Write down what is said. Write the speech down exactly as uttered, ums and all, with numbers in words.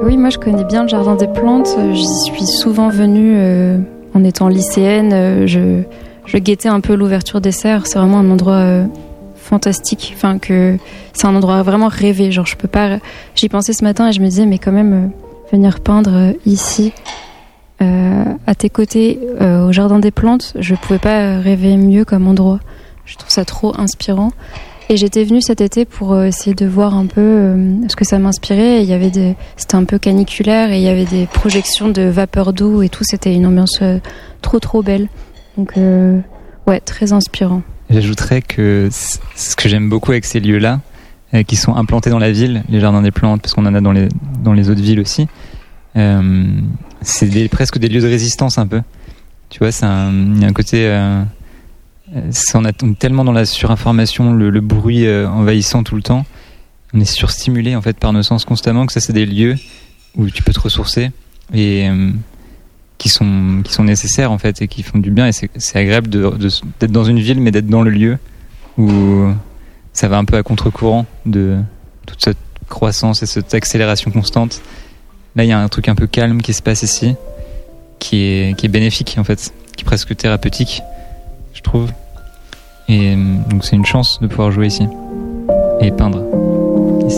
oui, moi je connais bien le Jardin des Plantes. J'y suis souvent venue euh, en étant lycéenne. Euh, je, je guettais un peu l'ouverture des serres. C'est vraiment un endroit euh, fantastique. Enfin, que c'est un endroit vraiment rêvé. Genre, je peux pas. J'y pensais ce matin et je me disais, mais quand même, euh, venir peindre euh, ici, euh, à tes côtés, euh, au Jardin des Plantes, je pouvais pas rêver mieux comme endroit. Je trouve ça trop inspirant. Et j'étais venue cet été pour euh, essayer de voir un peu euh, ce que ça m'inspirait. Et il y avait des, c'était un peu caniculaire et il y avait des projections de vapeur d'eau et tout. C'était une ambiance euh, trop trop belle. Donc euh, ouais, très inspirant. J'ajouterais que ce que j'aime beaucoup avec ces lieux-là, euh, qui sont implantés dans la ville, les Jardins des Plantes, parce qu'on en a dans les dans les autres villes aussi. Euh, c'est des, presque des lieux de résistance un peu. Tu vois, c'est un, il y a un côté. Euh, C'est, on, a, on est tellement dans la surinformation, le, le bruit euh, envahissant tout le temps. On est surstimulé en fait par nos sens constamment, que ça c'est des lieux où tu peux te ressourcer et euh, qui sont qui sont nécessaires en fait et qui font du bien. Et c'est, c'est agréable de, de, d'être dans une ville, mais d'être dans le lieu où ça va un peu à contre-courant de toute cette croissance et cette accélération constante. Là, il y a un truc un peu calme qui se passe ici, qui est qui est bénéfique en fait, qui est presque thérapeutique, je trouve. Et donc c'est une chance de pouvoir jouer ici et peindre.